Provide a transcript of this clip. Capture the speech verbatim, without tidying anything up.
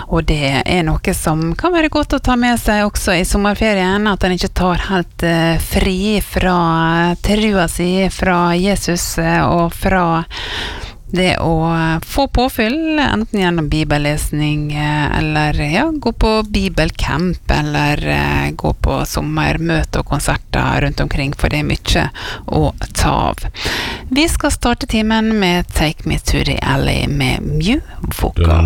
og det er noe som kan være godt å ta med seg også i sommerferien, at en ikke tar helt uh, fri fra trua si, fra Jesus uh, og fra det å få påfyll, enten gjennom bibellesning, eller ja, gå på bibelcamp, eller uh, gå på sommermøte og konserter rundt omkring, for det er mye å ta av. Vi skal starte timen med Take Me to the Alley med Mew Vocal.